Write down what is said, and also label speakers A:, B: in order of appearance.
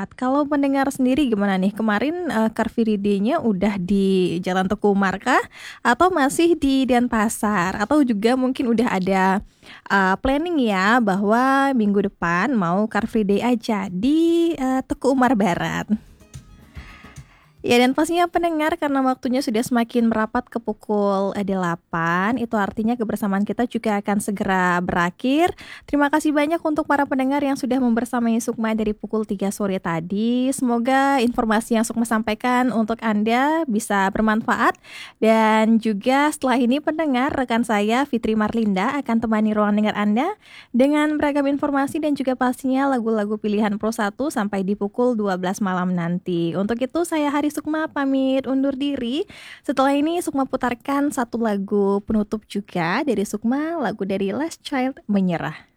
A: Barat. Kalau pendengar sendiri gimana nih? Kemarin, Car Free Day-nya udah di Jalan Teguh Umar kah? Atau masih di Denpasar? Atau juga mungkin udah ada, planning ya bahwa minggu depan mau Car Free Day aja di, Teguh Umar Barat? Ya dan pastinya pendengar karena waktunya sudah semakin merapat ke pukul 8, itu artinya kebersamaan kita juga akan segera berakhir. Terima kasih banyak untuk para pendengar yang sudah membersamai Sukma dari pukul 3 sore tadi. Semoga informasi yang Sukma sampaikan untuk Anda bisa bermanfaat. Dan juga setelah ini pendengar, rekan saya Fitri Marlinda akan temani ruang dengar Anda dengan beragam informasi dan juga pastinya lagu-lagu pilihan Pro 1 sampai di pukul 12 malam nanti. Untuk itu saya Sukma pamit undur diri. Setelah ini Sukma putarkan satu lagu penutup juga dari Sukma, lagu dari Last Child, Menyerah.